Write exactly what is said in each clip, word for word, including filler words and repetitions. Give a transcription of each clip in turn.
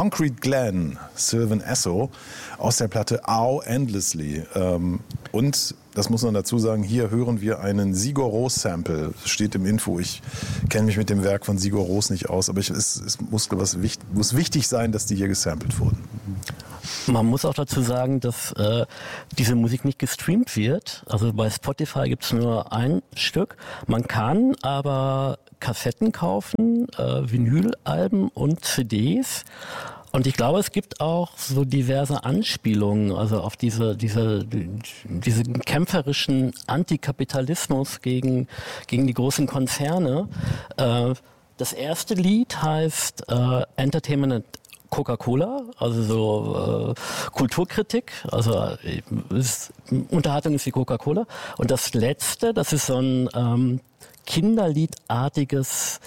Concrete Glen, Sylvan Esso, aus der Platte Ow Endlessly. Ähm, und, das muss man dazu sagen, hier hören wir einen Sigur Rós-Sample. Das steht im Info. Ich kenne mich mit dem Werk von Sigur Rós nicht aus, aber ich, es, es muss, was, muss wichtig sein, dass die hier gesampelt wurden. Man muss auch dazu sagen, dass äh, diese Musik nicht gestreamt wird. Also bei Spotify gibt es nur ein Stück. Man kann aber Kassetten kaufen, äh, Vinylalben und C Ds. Und ich glaube, es gibt auch so diverse Anspielungen, also auf diese, diese, diesen kämpferischen Antikapitalismus gegen, gegen die großen Konzerne. Äh, das erste Lied heißt äh, Entertainment Coca-Cola, also so äh, Kulturkritik, also äh, ist, Unterhaltung ist wie Coca-Cola. Und das letzte, das ist so ein ähm, Kinderliedartiges,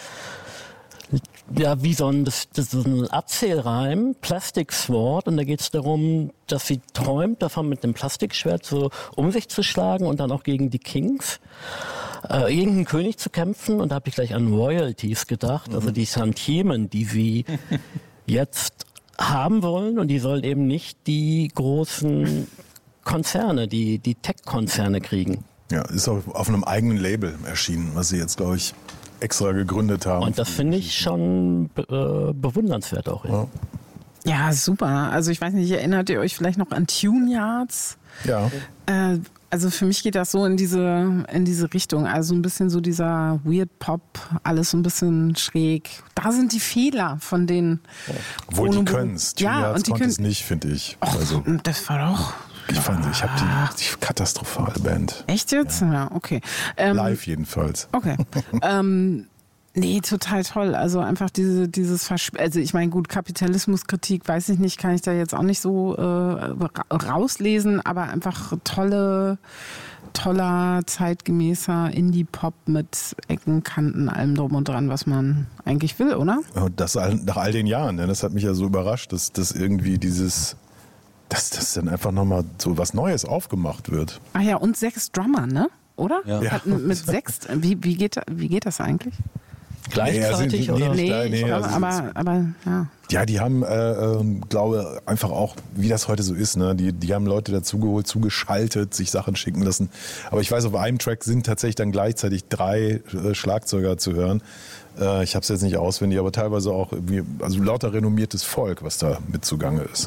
ja, wie so ein, das, das ist so ein Abzählreim, Plastic Sword, und da geht es darum, dass sie träumt, davon mit einem Plastikschwert so um sich zu schlagen und dann auch gegen die Kings, äh, gegen den König zu kämpfen. Und da habe ich gleich an Royalties gedacht, mhm. also die Tantiemen, die sie jetzt haben wollen, und die sollen eben nicht die großen Konzerne, die, die Tech-Konzerne kriegen. Ja, ist auch auf einem eigenen Label erschienen, was sie jetzt, glaube ich, extra gegründet haben. Und das finde ich schon äh, bewundernswert auch. Ja. Ja, super. Also ich weiß nicht, erinnert ihr euch vielleicht noch an Tune Yards? Ja. Äh, also für mich geht das so in diese, in diese Richtung. Also ein bisschen so dieser Weird Pop, alles so ein bisschen schräg. Da sind die Fehler von den... Obwohl die können es. Tune ja, Yards konnte es nicht, finde ich. Och, also, das war doch... Ich fand, ich habe die, die katastrophale Band. Echt jetzt? Ja, ja okay. Ähm, Live jedenfalls. Okay. ähm, nee, total toll. Also einfach diese, dieses Versch- also ich meine, gut, Kapitalismuskritik, weiß ich nicht, kann ich da jetzt auch nicht so äh, rauslesen, aber einfach tolle, toller, zeitgemäßer Indie-Pop mit Ecken, Kanten, allem drum und dran, was man eigentlich will, oder? Das nach all den Jahren, ne? Das hat mich ja so überrascht, dass, dass irgendwie dieses... dass das dann einfach nochmal so was Neues aufgemacht wird. Ach ja, und sechs Drummer, ne? Oder? Ja. Hat mit sechs, wie, wie, geht, wie geht das eigentlich? Gleichzeitig, nee, also, oder? nee, Nee, nee, ich glaube, also, aber, aber ja. Ja, die haben, äh, äh, glaube einfach auch, wie das heute so ist, ne? die, die haben Leute dazugeholt, zugeschaltet, sich Sachen schicken lassen. Aber ich weiß, auf einem Track sind tatsächlich dann gleichzeitig drei äh, Schlagzeuger zu hören. Äh, ich habe es jetzt nicht auswendig, aber teilweise auch irgendwie, also lauter renommiertes Volk, was da mit zugange ist.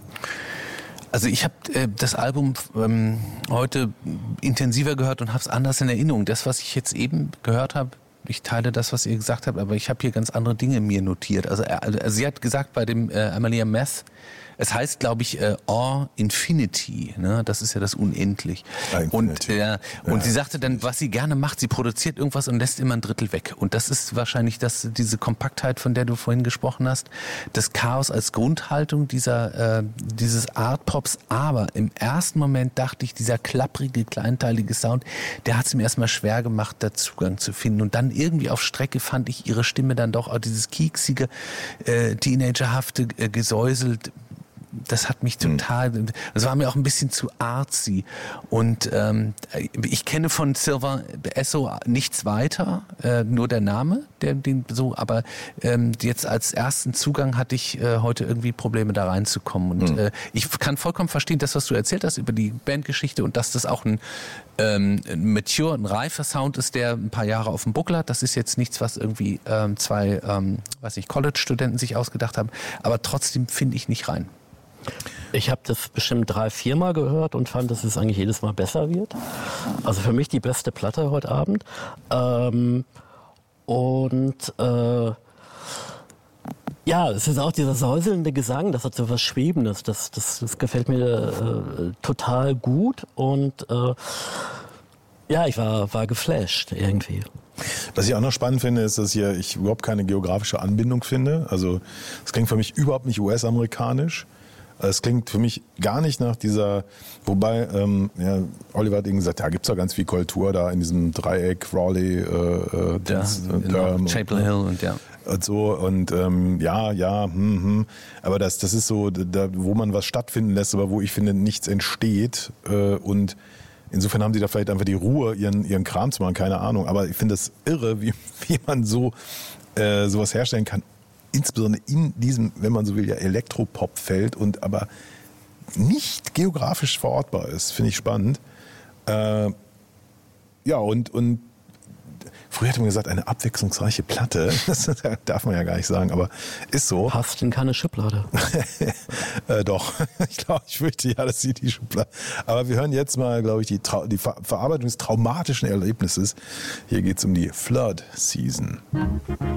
Also ich habe äh, das Album ähm, heute intensiver gehört und habe es anders in Erinnerung. Das, was ich jetzt eben gehört habe, ich teile das, was ihr gesagt habt, aber ich habe hier ganz andere Dinge mir notiert. Also, also sie hat gesagt bei dem äh, Amalia Meth, es heißt, glaube ich, äh, Or Infinity, ne? Das ist ja das Unendlich. Ja, und äh, ja. und sie sagte dann, was sie gerne macht, sie produziert irgendwas und lässt immer ein Drittel weg. Und das ist wahrscheinlich das, diese Kompaktheit, von der du vorhin gesprochen hast, das Chaos als Grundhaltung dieser äh, dieses Art Pops. Aber im ersten Moment dachte ich, dieser klapprige, kleinteilige Sound, der hat es mir erstmal schwer gemacht, da Zugang zu finden. Und dann irgendwie auf Strecke fand ich ihre Stimme dann doch auch dieses kieksige, äh, teenagerhafte äh, Gesäuselt. Das hat mich total, das war mir auch ein bisschen zu artsy. Und ähm, ich kenne von Sylvan Esso nichts weiter, äh, nur der Name, der den so, aber ähm, jetzt als ersten Zugang hatte ich äh, heute irgendwie Probleme da reinzukommen. Und mhm. äh, ich kann vollkommen verstehen, das, was du erzählt hast über die Bandgeschichte und dass das auch ein ähm, ein mature, ein reifer Sound ist, der ein paar Jahre auf dem Buckel hat. Das ist jetzt nichts, was irgendwie ähm, zwei, ähm, weiß nicht, College-Studenten sich ausgedacht haben. Aber trotzdem finde ich nicht rein. Ich habe das bestimmt drei, viermal gehört und fand, dass es eigentlich jedes Mal besser wird. Also für mich die beste Platte heute Abend. Ähm, und äh, ja, es ist auch dieser säuselnde Gesang, das hat so was Schwebendes. Das, das, das gefällt mir äh, total gut. Und äh, ja, ich war, war geflasht irgendwie. Was ich auch noch spannend finde, ist, dass hier ich überhaupt keine geografische Anbindung finde. Also es klingt für mich überhaupt nicht U S-amerikanisch. Es klingt für mich gar nicht nach dieser, wobei, ähm, ja, Oliver hat eben gesagt, ja, gibt's doch ganz viel Kultur da in diesem Dreieck, Raleigh, äh, das, ja, Durham, Chapel Hill und ja. Und so, und ähm, ja, ja, hm, hm. Aber das, das ist so, da, wo man was stattfinden lässt, aber wo ich finde, nichts entsteht. Äh, und insofern haben die da vielleicht einfach die Ruhe, ihren, ihren Kram zu machen, keine Ahnung. Aber ich finde es irre, wie, wie man so äh, sowas herstellen kann, insbesondere in diesem, wenn man so will, ja Elektropop-Feld und aber nicht geografisch verortbar ist. Finde ich spannend. Äh, ja, und, und früher hätte man gesagt, eine abwechslungsreiche Platte. Das darf man ja gar nicht sagen, aber ist so. Passt in keine Schublade. äh, doch, ich glaube, ich fürchte ja, dass sie die Schublade. Aber wir hören jetzt mal, glaube ich, die, Trau- die Ver- Verarbeitung des traumatischen Erlebnisses. Hier geht es um die Flood Season.